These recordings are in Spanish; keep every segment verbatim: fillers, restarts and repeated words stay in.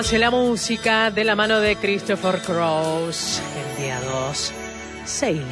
La música de la mano de Christopher Cross, el día dos, Sailing.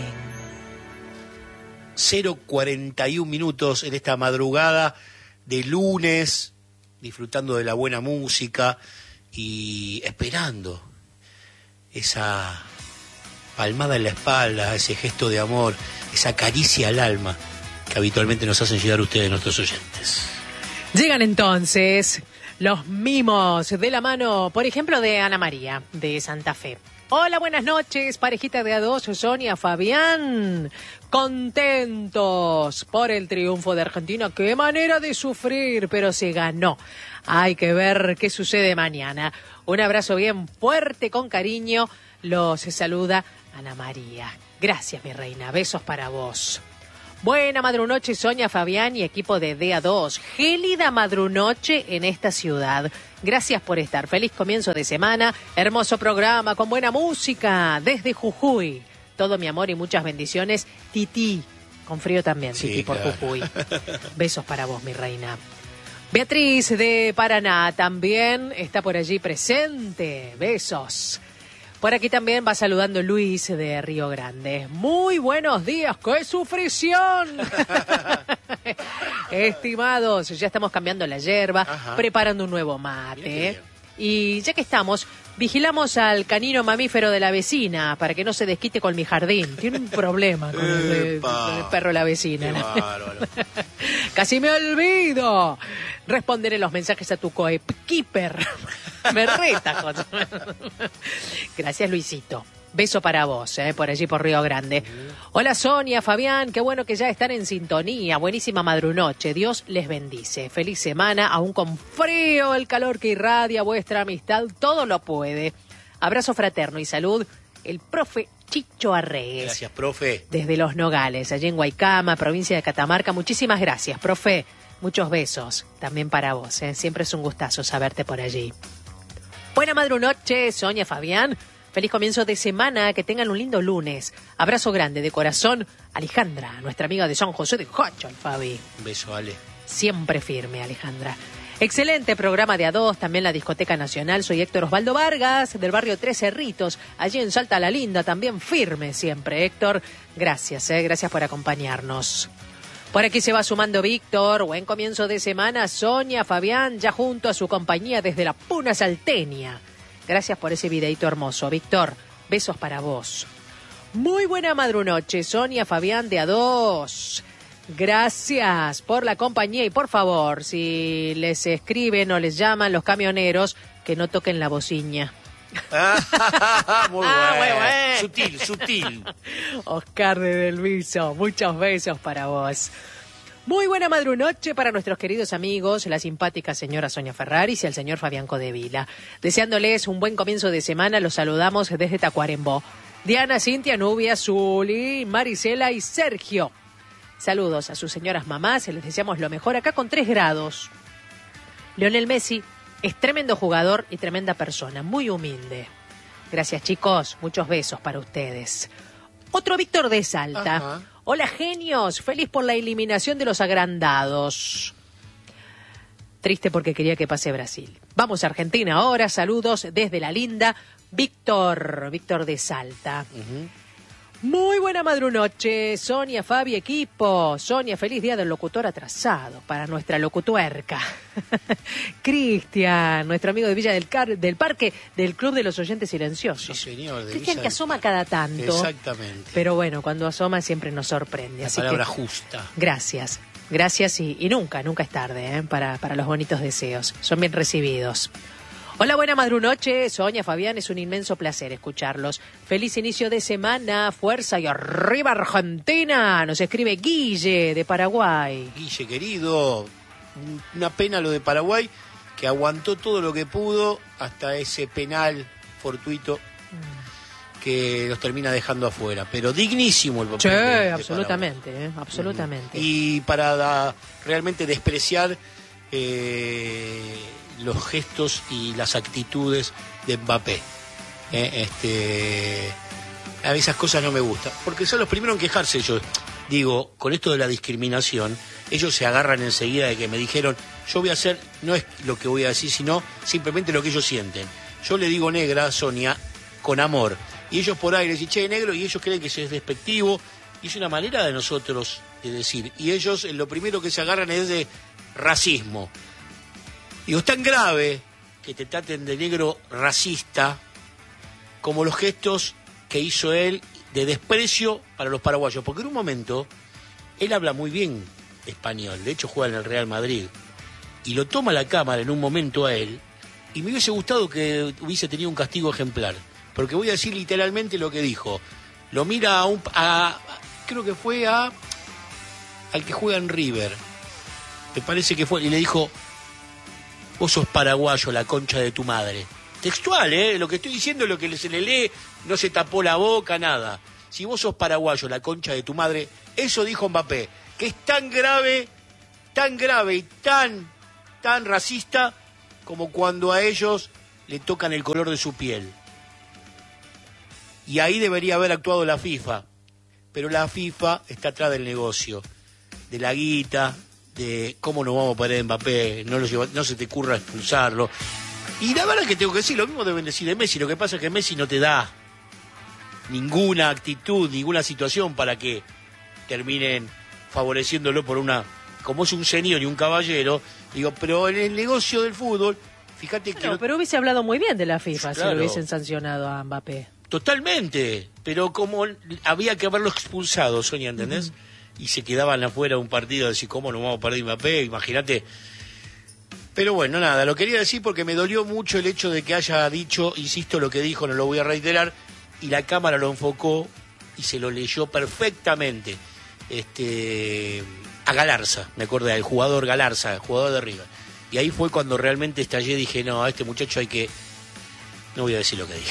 cero cuarenta y un minutos en esta madrugada de lunes, disfrutando de la buena música y esperando esa palmada en la espalda, ese gesto de amor, esa caricia al alma que habitualmente nos hacen llegar ustedes, nuestros oyentes. Llegan entonces los mimos de la mano, por ejemplo, de Ana María, de Santa Fe. Hola, buenas noches, parejita de a dos, Sonia, Fabián. Contentos por el triunfo de Argentina. Qué manera de sufrir, pero se ganó. Hay que ver qué sucede mañana. Un abrazo bien fuerte, con cariño. Los saluda Ana María. Gracias, mi reina. Besos para vos. Buena madrunoche, Sonia, Fabián y equipo de D A dos. Gélida madrunoche en esta ciudad. Gracias por estar. Feliz comienzo de semana. Hermoso programa con buena música desde Jujuy. Todo mi amor y muchas bendiciones. Titi. Con frío también, sí, Titi, claro. Por Jujuy. Besos para vos, mi reina. Beatriz de Paraná también está por allí presente. Besos. Por aquí también va saludando Luis de Río Grande. Muy buenos días, ¡qué sufrición! Estimados, ya estamos cambiando la yerba, Ajá. preparando un nuevo mate. Y ya que estamos, vigilamos al canino mamífero de la vecina para que no se desquite con mi jardín. Tiene un problema con el, con el perro de la vecina. ¿No? Casi me olvido. Responderé los mensajes a tu coequiper. Me reta. Gracias, Luisito. Beso para vos, eh, por allí por Río Grande. Hola, Sonia, Fabián, qué bueno que ya están en sintonía. Buenísima madrunoche, Dios les bendice. Feliz semana, aún con frío, el calor que irradia vuestra amistad, todo lo puede. Abrazo fraterno y salud, el profe Chicho Arregues. Gracias, profe. Desde Los Nogales, allí en Guaycama, provincia de Catamarca. Muchísimas gracias, profe. Muchos besos, también para vos, eh. Siempre es un gustazo saberte por allí. Buena madrunoche, Sonia, Fabián. Feliz comienzo de semana, que tengan un lindo lunes. Abrazo grande de corazón, Alejandra, nuestra amiga de San José de Jocho, Fabi. Un beso, Ale. Siempre firme, Alejandra. Excelente programa de A dos, también la Discoteca Nacional. Soy Héctor Osvaldo Vargas, del barrio Tres Cerritos, allí en Salta la Linda, también firme siempre, Héctor. Gracias, eh, gracias por acompañarnos. Por aquí se va sumando Víctor. Buen comienzo de semana, Sonia, Fabián, ya junto a su compañía desde la Puna Salteña. Gracias por ese videito hermoso, Víctor. Besos para vos. Muy buena madrunoche, Sonia, Fabián de A dos. Gracias por la compañía y por favor, si les escriben o les llaman los camioneros, que no toquen la bocina. Muy bueno. Ah, muy bueno. Sutil, sutil. Oscar de Delviso, muchos besos para vos. Muy buena madrunoche para nuestros queridos amigos, la simpática señora Sonia Ferraris y el señor Fabián Codevila. Deseándoles un buen comienzo de semana, los saludamos desde Tacuarembó. Diana, Cintia, Nubia, Zuli, Marisela y Sergio. Saludos a sus señoras mamás, les deseamos lo mejor acá con tres grados. Lionel Messi es tremendo jugador y tremenda persona, muy humilde. Gracias, chicos, muchos besos para ustedes. Otro Víctor de Salta. Ajá. Hola, genios, feliz por la eliminación de los agrandados. Triste porque quería que pase Brasil. Vamos a Argentina ahora, saludos desde la linda Víctor, Víctor de Salta. Uh-huh. Muy buena madrunoche, Sonia, Fabi, equipo. Sonia, feliz día del locutor atrasado para nuestra locutuerca. Cristian, nuestro amigo de Villa del, Car del Parque, del Club de los Oyentes Silenciosos. Sí, señor. Cristian, que asoma cada tanto. Exactamente. Pero bueno, cuando asoma siempre nos sorprende. La así palabra que, justa. Gracias. Gracias y, y nunca, nunca es tarde ¿eh? para, para los bonitos deseos. Son bien recibidos. Hola, buena madrunoche, Sonia, Fabián, es un inmenso placer escucharlos. Feliz inicio de semana, fuerza y arriba Argentina, nos escribe Guille de Paraguay. Guille, querido, una pena lo de Paraguay, que aguantó todo lo que pudo hasta ese penal fortuito mm. que los termina dejando afuera, pero dignísimo el papel. Sí, de, de absolutamente, eh, absolutamente. Y para da, realmente despreciar... Eh, los gestos y las actitudes de Mbappé. Eh, este, a mí esas cosas no me gustan, porque son los primeros en quejarse ellos. Digo, con esto de la discriminación, ellos se agarran enseguida de que me dijeron, yo voy a hacer, no es lo que voy a decir, sino simplemente lo que ellos sienten. Yo le digo negra a Sonia con amor, y ellos por ahí le dicen, che, negro, y ellos creen que eso es despectivo, y es una manera de nosotros de decir, y ellos lo primero que se agarran es de racismo. Digo, es tan grave que te traten de negro racista como los gestos que hizo él de desprecio para los paraguayos, porque en un momento él habla muy bien español, de hecho juega en el Real Madrid, y lo toma la cámara en un momento a él, y me hubiese gustado que hubiese tenido un castigo ejemplar, porque voy a decir literalmente lo que dijo. Lo mira a un, a, creo que fue a al que juega en River, me parece que fue, y le dijo, vos sos paraguayo, la concha de tu madre. Textual, ¿eh? Lo que estoy diciendo es lo que se le lee, no se tapó la boca, nada. Si vos sos paraguayo, la concha de tu madre, eso dijo Mbappé, que es tan grave, tan grave y tan, tan racista como cuando a ellos le tocan el color de su piel. Y ahí debería haber actuado la FIFA, pero la FIFA está atrás del negocio, de la guita, de cómo nos vamos a poner Mbappé, no, lo lleva, no se te ocurra expulsarlo. Y la verdad que tengo que decir, lo mismo deben decir de Messi, lo que pasa es que Messi no te da ninguna actitud, ninguna situación para que terminen favoreciéndolo por una, como es un señor y un caballero, digo, pero en el negocio del fútbol, fíjate que... No, no... pero hubiese hablado muy bien de la FIFA, claro, si lo hubiesen sancionado a Mbappé. Totalmente, pero como había que haberlo expulsado, Sonia, ¿entendés? Uh-huh. Y se quedaban afuera un partido, de decir, ¿cómo nos vamos a perder Mbappé? Imagínate. Pero bueno, nada, lo quería decir porque me dolió mucho el hecho de que haya dicho, insisto, lo que dijo, no lo voy a reiterar, y la cámara lo enfocó y se lo leyó perfectamente. Este, a Galarza, me acordé, al jugador Galarza, el jugador de River. Y ahí fue cuando realmente estallé, dije, no, a este muchacho hay que... No voy a decir lo que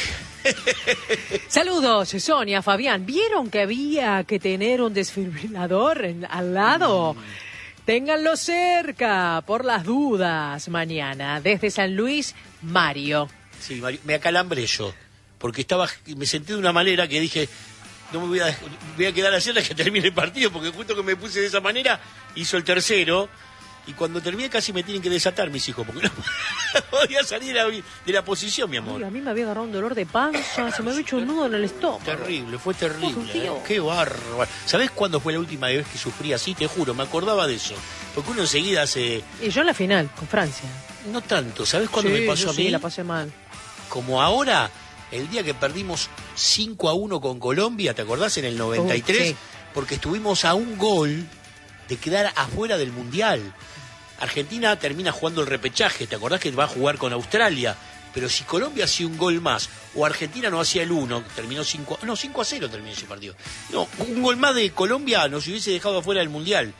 dije. Saludos, Sonia, Fabián. ¿Vieron que había que tener un desfibrilador en, al lado? Mm. Ténganlo cerca, por las dudas, mañana. Desde San Luis, Mario. Sí, Mario, me acalambré yo, porque estaba, me sentí de una manera que dije... No me voy a, voy a quedar así hasta que termine el partido, porque justo que me puse de esa manera, hizo el tercero, y cuando terminé casi me tienen que desatar mis hijos, porque no podía salir de la, de la posición, mi amor. Ay, a mí me había agarrado un dolor de panza, se me había hecho un nudo en el estómago. Terrible, fue terrible. ¿eh? Qué bárbaro. ¿Sabés cuándo fue la última vez que sufrí así? Te juro, me acordaba de eso. Porque uno enseguida se... Y yo en la final, con Francia. No tanto, ¿sabés cuándo sí, me pasó yo a mí? Sí, la pasé mal. Como ahora... El día que perdimos cinco a uno con Colombia, ¿te acordás? En el noventa y tres, uh, sí. Porque estuvimos a un gol de quedar afuera del Mundial. Argentina termina jugando el repechaje, ¿te acordás que va a jugar con Australia? Pero si Colombia hacía un gol más, o Argentina no hacía el uno, terminó cinco, no, cinco a cero terminó ese partido. No, un gol más de Colombia nos hubiese dejado afuera del Mundial.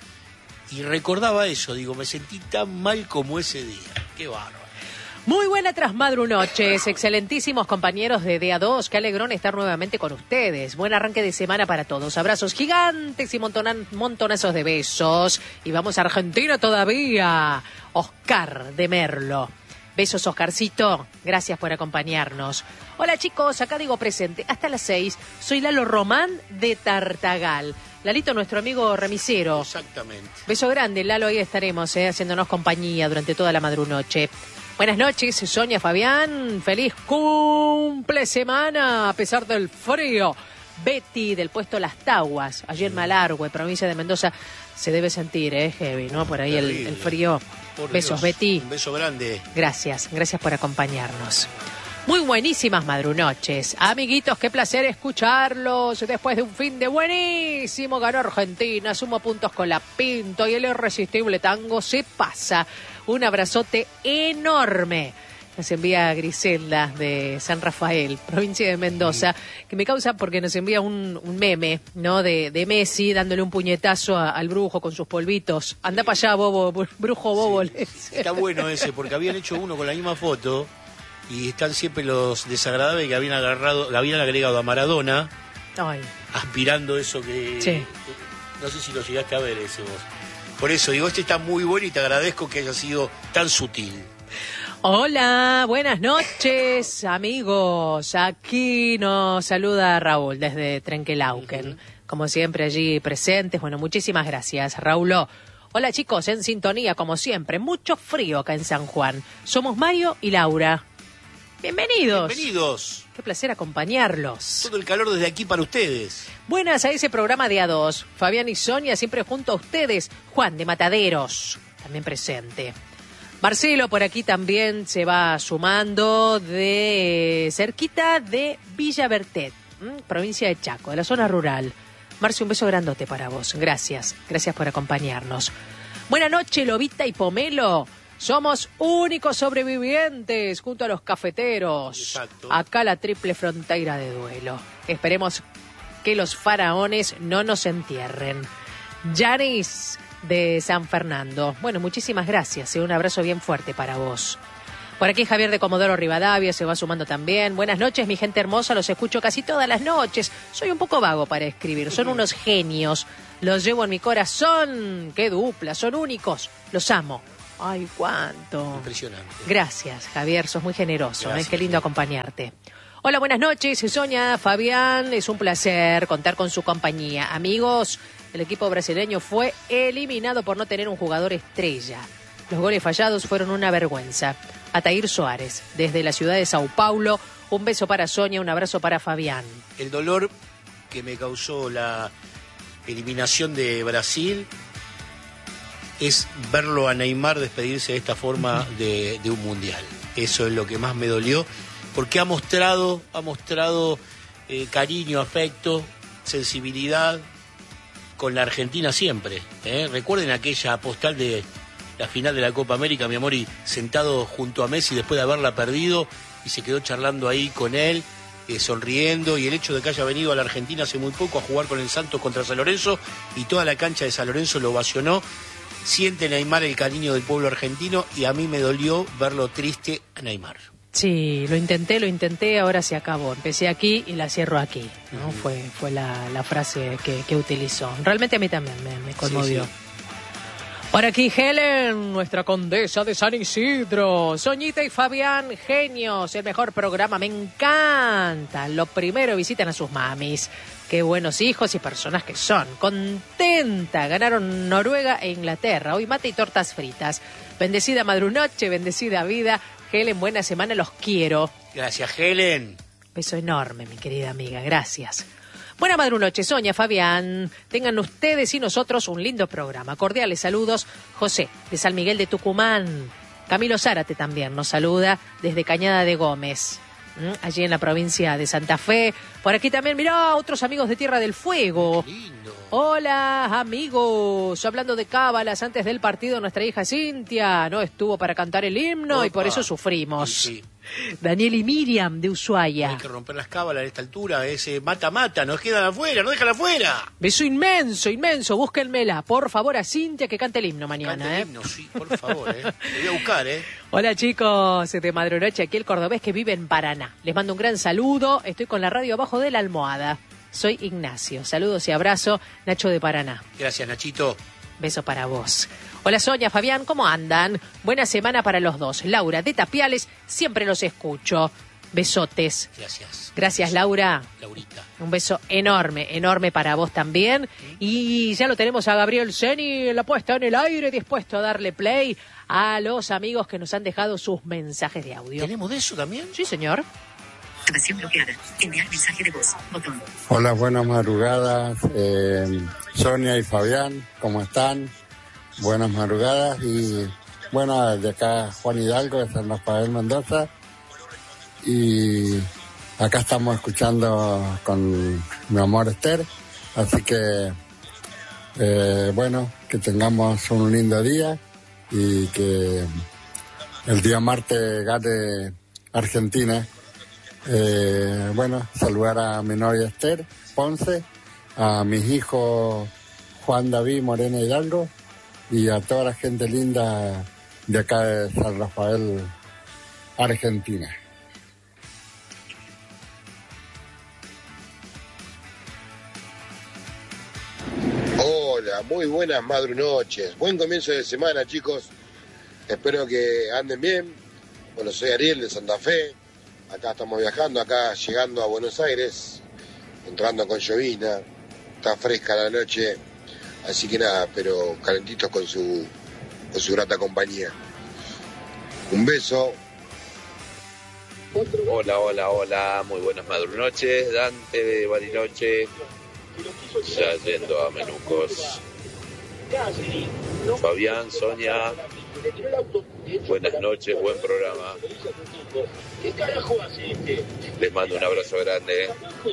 Y recordaba eso, digo, me sentí tan mal como ese día. Qué bárbaro. Muy buena trasmadrunoches, excelentísimos compañeros de D A dos, qué alegrón estar nuevamente con ustedes. Buen arranque de semana para todos, abrazos gigantes y montonan, montonazos de besos. Y vamos a Argentina todavía, Oscar de Merlo. Besos, Oscarcito, gracias por acompañarnos. Hola chicos, acá digo presente, hasta las seis, soy Lalo Román de Tartagal. Lalito, nuestro amigo remisero. Exactamente. Beso grande, Lalo, ahí estaremos eh, haciéndonos compañía durante toda la madrunoche. Buenas noches, Sonia, Fabián. Feliz cumple semana a pesar del frío. Betty del puesto Las Taguas, allí en Malargüe, provincia de Mendoza. Se debe sentir, ¿eh? Heavy, ¿no? Por ahí el, el frío. Por Besos, Dios. Betty. Un beso grande. Gracias, gracias por acompañarnos. Muy buenísimas madrunoches. Amiguitos, qué placer escucharlos. Después de un fin de buenísimo, ganó Argentina, sumó puntos con la Pinto y el irresistible tango se pasa. Un abrazote enorme. Nos envía Griselda de San Rafael, provincia de Mendoza, que me causa porque nos envía un, un meme, ¿no? De, de Messi dándole un puñetazo a, al brujo con sus polvitos. Anda para allá, bobo, brujo bobo. Sí, está bueno ese, porque habían hecho uno con la misma foto y están siempre los desagradables que habían agarrado, que habían agregado a Maradona, ay, aspirando eso que, sí. que... No sé si lo llegaste a ver ese vos. Por eso, digo, este está muy bueno y te agradezco que haya sido tan sutil. Hola, buenas noches, amigos. Aquí nos saluda Raúl desde Trenquelauquen. Uh-huh. Como siempre allí presentes. Bueno, muchísimas gracias, Raúl. Hola chicos, en sintonía como siempre. Mucho frío acá en San Juan. Somos Mario y Laura. Bienvenidos. Bienvenidos. Qué placer acompañarlos. Todo el calor desde aquí para ustedes. Buenas a ese programa de A dos. Fabián y Sonia siempre junto a ustedes. Juan de Mataderos, también presente. Marcelo por aquí también se va sumando de cerquita de Villa Bertet, ¿m? provincia de Chaco, de la zona rural. Marce, un beso grandote para vos. Gracias, gracias por acompañarnos. Buenas noches, Lobita y Pomelo. Somos únicos sobrevivientes junto a los cafeteros. Exacto. Acá la triple frontera de duelo. Esperemos que los faraones no nos entierren. Yanis de San Fernando. Bueno, muchísimas gracias. Un abrazo bien fuerte para vos. Por aquí Javier de Comodoro Rivadavia se va sumando también. Buenas noches, mi gente hermosa. Los escucho casi todas las noches. Soy un poco vago para escribir. Son unos genios. Los llevo en mi corazón. Qué dupla. Son únicos. Los amo. Ay, cuánto. Impresionante. Gracias, Javier. Sos muy generoso. Gracias, ¿eh? Qué lindo sí. acompañarte. Hola, buenas noches. Sonia, Fabián. Es un placer contar con su compañía. Amigos, el equipo brasileño fue eliminado por no tener un jugador estrella. Los goles fallados fueron una vergüenza. Atair Suárez, desde la ciudad de Sao Paulo. Un beso para Sonia, un abrazo para Fabián. El dolor que me causó la eliminación de Brasil es verlo a Neymar despedirse de esta forma de, de un mundial. Eso es lo que más me dolió, porque ha mostrado, ha mostrado eh, cariño, afecto, sensibilidad con la Argentina siempre. ¿eh? Recuerden aquella postal de la final de la Copa América, mi amor, y sentado junto a Messi después de haberla perdido, y se quedó charlando ahí con él, eh, sonriendo, y el hecho de que haya venido a la Argentina hace muy poco a jugar con el Santos contra San Lorenzo, y toda la cancha de San Lorenzo lo ovacionó. Siente Neymar el cariño del pueblo argentino, y a mí me dolió verlo triste a Neymar. Sí, lo intenté, lo intenté, ahora se acabó. Empecé aquí y la cierro aquí, ¿no? Uh-huh. Fue fue la, la frase que, que utilizó. Realmente a mí también me, me conmovió. Sí, sí. Por aquí Helen, nuestra condesa de San Isidro. Soñita y Fabián, genios, el mejor programa, me encanta. Lo primero, visiten a sus mamis. Qué buenos hijos y personas que son. Contenta, ganaron Noruega e Inglaterra. Hoy mate y tortas fritas. Bendecida madrunoche, bendecida vida. Helen, buena semana, los quiero. Gracias, Helen. Beso enorme, mi querida amiga, gracias. Buena madrunoche, Sonia, Fabián. Tengan ustedes y nosotros un lindo programa. Cordiales saludos, José, de San Miguel de Tucumán. Camilo Zárate también nos saluda desde Cañada de Gómez, ¿m? allí en la provincia de Santa Fe. Por aquí también, mirá, otros amigos de Tierra del Fuego. Qué lindo. Hola, amigos. Hablando de cábalas, antes del partido, nuestra hija Cintia no estuvo para cantar el himno. Opa. Y por eso sufrimos. Sí, sí. Daniel y Miriam de Ushuaia. Hay que romper las cábalas a esta altura, ese mata-mata, nos quedan afuera, no dejan afuera. Beso inmenso, inmenso, búsquenmela, por favor, a Cintia que cante el himno mañana. Cante el ¿eh? himno, sí, por favor, ¿eh? Te voy a buscar, ¿eh? Hola chicos, de Madrunoche, aquí el cordobés que vive en Paraná. Les mando un gran saludo, estoy con la radio abajo de la almohada. Soy Ignacio, saludos y abrazo, Nacho de Paraná. Gracias, Nachito. Beso para vos. Hola Sonia, Fabián, ¿cómo andan? Buena semana para los dos. Laura de Tapiales, siempre los escucho. Besotes. Gracias. Gracias, Laura. Laurita. Un beso enorme, enorme para vos también. Y ya lo tenemos a Gabriel Seni en la puesta en el aire, dispuesto a darle play a los amigos que nos han dejado sus mensajes de audio. ¿Tenemos de eso también? Sí, señor. Grabación bloqueada. Enviar mensaje de voz. Botón. Hola, buenas madrugadas. Eh, Sonia y Fabián, ¿cómo están? Buenas madrugadas. Y bueno, de acá Juan Hidalgo, de San Rafael Mendoza. Y acá estamos escuchando con mi amor Esther. Así que, eh, bueno, que tengamos un lindo día y que el día martes gane Argentina. Eh, bueno, saludar a mi novia Esther Ponce, a mis hijos Juan David Morena Hidalgo y a toda la gente linda de acá de San Rafael, Argentina. Hola, muy buenas madrunoches. Buen comienzo de semana, chicos. Espero que anden bien. Bueno, soy Ariel de Santa Fe. Acá estamos viajando, acá llegando a Buenos Aires, entrando con llovina. Está fresca la noche. Así que nada, pero calentitos con su, con su grata compañía. Un beso. Hola, hola, hola, muy buenas madrunoches, Dante de Bariloche, ya yendo a Menucos. Fabián, Sonia, buenas noches, buen programa. Les mando un abrazo grande.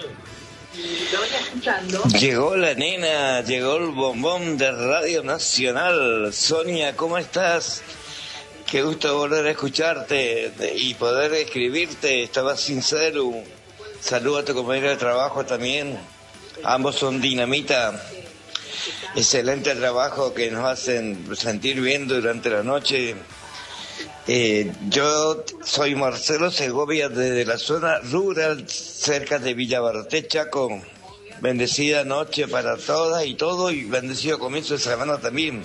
Llegó la nena, llegó el bombón de Radio Nacional. Sonia, ¿cómo estás? Qué gusto volver a escucharte y poder escribirte. Estaba sincero. Saludo a tu compañero de trabajo también. Ambos son dinamita. Excelente trabajo que nos hacen sentir bien durante la noche. Eh, yo soy Marcelo Segovia desde la zona rural cerca de Villabarté, Chaco. Bendecida noche para todas y todo y bendecido comienzo de semana también.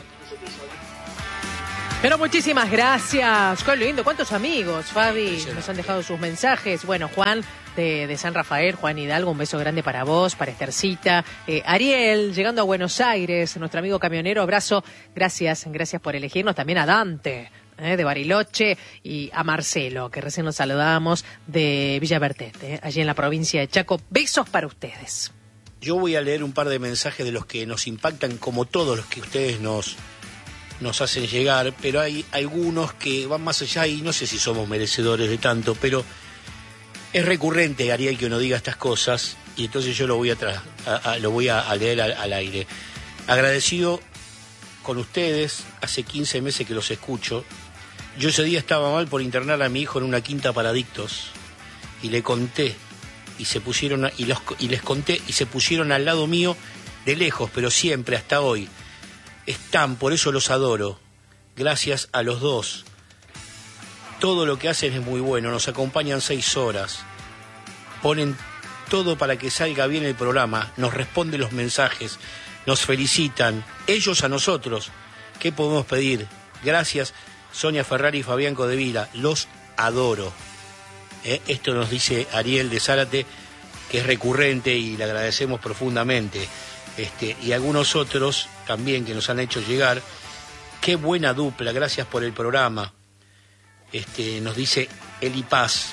Pero muchísimas gracias. Qué lindo. ¿Cuántos amigos, Fabi, nos han dejado sus mensajes? Bueno, Juan de, de San Rafael, Juan Hidalgo, un beso grande para vos, para Estercita. Eh, Ariel, llegando a Buenos Aires, nuestro amigo camionero, abrazo. Gracias, gracias por elegirnos. También a Dante, eh, de Bariloche, y a Marcelo, que recién nos saludamos, de Villa Bertete, eh, allí en la provincia de Chaco. Besos para ustedes. Yo voy a leer un par de mensajes de los que nos impactan, como todos los que ustedes nos... nos hacen llegar, pero hay algunos que van más allá y no sé si somos merecedores de tanto, pero es recurrente, Ariel, que uno diga estas cosas y entonces yo lo voy a, tra- a, a lo voy a, a leer al, al aire. Agradecido con ustedes, hace quince meses que los escucho. Yo ese día estaba mal por internar a mi hijo en una quinta para adictos y le conté y se pusieron a, y, los, y les conté y se pusieron al lado mío de lejos, pero siempre hasta hoy. Están, por eso los adoro. Gracias a los dos. Todo lo que hacen es muy bueno. Nos acompañan seis horas. Ponen todo para que salga bien el programa. Nos responden los mensajes. Nos felicitan. Ellos a nosotros. ¿Qué podemos pedir? Gracias, Sonia Ferrari y Fabián Codevila. Los adoro. ¿Eh? Esto nos dice Ariel de Zárate, que es recurrente y le agradecemos profundamente. Este, y algunos otros también que nos han hecho llegar. Qué buena dupla, gracias por el programa. Este, nos dice Eli Paz.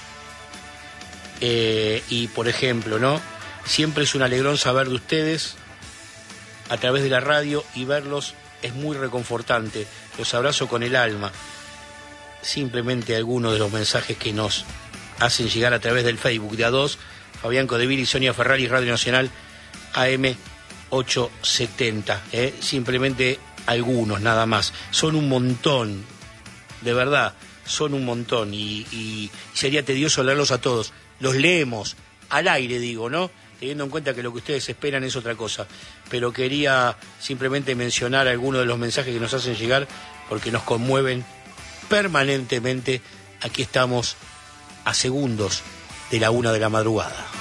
Eh, y por ejemplo, ¿no? Siempre es un alegrón saber de ustedes a través de la radio y verlos es muy reconfortante. Los abrazo con el alma. Simplemente algunos de los mensajes que nos hacen llegar a través del Facebook de A dos, Fabián Codevila y Sonia Ferrari, Radio Nacional A M ochocientos setenta, ¿eh? Simplemente algunos nada más. Son un montón, de verdad, son un montón y, y sería tedioso leerlos a todos. Los leemos al aire, digo, ¿no? Teniendo en cuenta que lo que ustedes esperan es otra cosa. Pero quería simplemente mencionar algunos de los mensajes que nos hacen llegar porque nos conmueven permanentemente. Aquí estamos a segundos de la una de la madrugada.